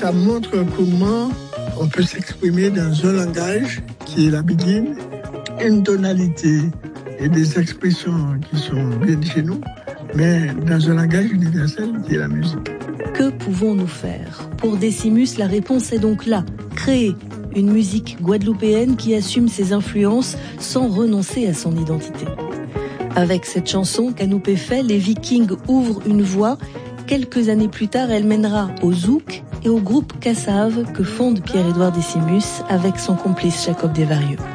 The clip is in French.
ça montre comment on peut s'exprimer dans un langage qui est la biguine, une tonalité et des expressions qui sont bien chez nous, mais dans un langage universel qui est la musique. Que pouvons-nous faire ? Pour Decimus, la réponse est donc là. Créer une musique guadeloupéenne qui assume ses influences sans renoncer à son identité. Avec cette chanson qu'Anoupé fait, les Vikings ouvrent une voie. Quelques années plus tard, elle mènera au zouk et au groupe Cassave que fonde Pierre-Édouard Decimus avec son complice Jacob Desvarieux.